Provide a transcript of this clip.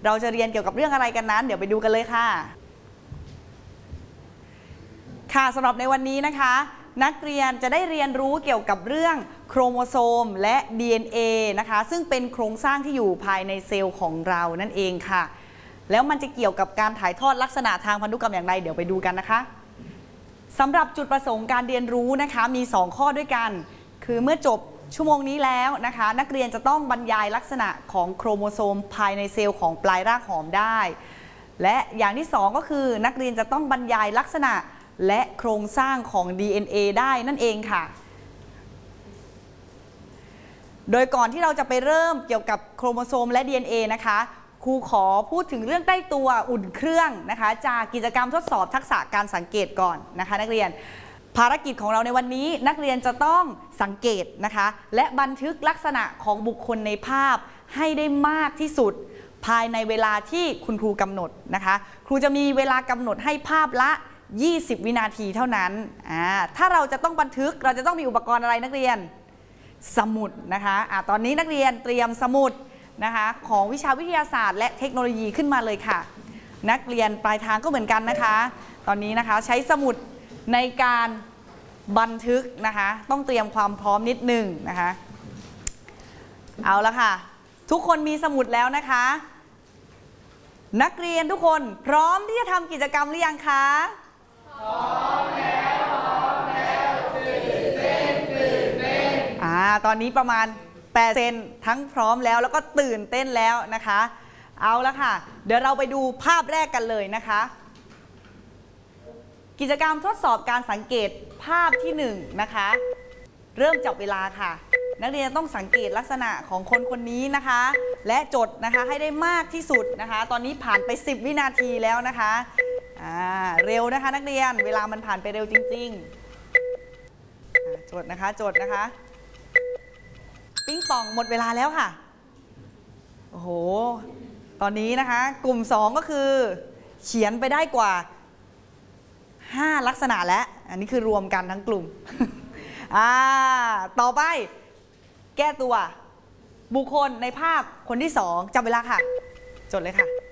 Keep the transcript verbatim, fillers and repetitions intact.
เราจะเรียนเกี่ยวกับเรื่องอะไรกันนั้นเดี๋ยวไปดูกันเลยค่ะค่ะสำหรับในวันนี้นะคะนักเรียนจะได้เรียนรู้เกี่ยวกับเรื่องโครโมโซมและ ดี เอ็น เอ นะคะซึ่งเป็นโครงสร้างที่อยู่ภายในเซลล์ของเรานั่นเองค่ะแล้วมันจะเกี่ยวกับการถ่ายทอดลักษณะทางพันธุกรรมอย่างไรเดี๋ยวไปดูกันนะคะสำหรับจุดประสงค์การเรียนรู้นะคะมีสองข้อด้วยกันคือเมื่อจบชั่วโมงนี้แล้วนะคะนักเรียนจะต้องบรรยายลักษณะของโครโมโซมภายในเซลล์ของปลายรากหอมได้และอย่างที่สองก็คือนักเรียนจะต้องบรรยายลักษณะและโครงสร้างของ ดี เอ็น เอ ได้นั่นเองค่ะโดยก่อนที่เราจะไปเริ่มเกี่ยวกับโครโมโซมและ ดี เอ็น เอ นะคะครูขอพูดถึงเรื่องใกล้ตัวอุ่นเครื่องนะคะจากกิจกรรมทดสอบทักษะการสังเกตก่อนนะคะนักเรียนภารกิจของเราในวันนี้นักเรียนจะต้องสังเกตนะคะและบันทึกลักษณะของบุคคลในภาพให้ได้มากที่สุดภายในเวลาที่คุณครูกำหนดนะคะครูจะมีเวลากำหนดให้ภาพละยี่สิบวินาทีเท่านั้นอ่าถ้าเราจะต้องบันทึกเราจะต้องมีอุปกรณ์อะไรนักเรียนสมุดนะคะอ่าตอนนี้นักเรียนเตรียมสมุดนะคะของวิชาวิทยาศาสตร์และเทคโนโลยีขึ้นมาเลยค่ะนักเรียนปลายทางก็เหมือนกันนะคะตอนนี้นะคะใช้สมุดในการบันทึกนะคะต้องเตรียมความพร้อมนิดนึงนะคะเอาละค่ะทุกคนมีสมุดแล้วนะคะนักเรียนทุกคนพร้อมที่จะทำกิจกรรมหรือยังคะพร้อมแล้วพร้อมแล้วตื่นเต้นตื่นเต้นอ่าตอนนี้ประมาณแปดเปอร์เซ็นต์ทั้งพร้อมแล้วแล้วก็ตื่นเต้นแล้วนะคะเอาละค่ะเดี๋ยวเราไปดูภาพแรกกันเลยนะคะกิจกรรมทดสอบการสังเกตภาพที่หนึ่งนะคะเริ่มจับเวลาค่ะนักเรียนต้องสังเกตลักษณะของคนคนนี้นะคะและจดนะคะให้ได้มากที่สุดนะคะตอนนี้ผ่านไปสิบวินาทีแล้วนะคะอ่าเร็วนะคะนักเรียนเวลามันผ่านไปเร็วจริงๆจดนะคะจดนะคะปิ้งปองหมดเวลาแล้วค่ะโอ้โหตอนนี้นะคะกลุ่มสองก็คือเขียนไปได้กว่าห้าลักษณะแล้วอันนี้คือรวมกันทั้งกลุ่ม อ่าต่อไปแก้ตัวบุคคลในภาพคนที่สองจับเวลาค่ะจดเลยค่ะ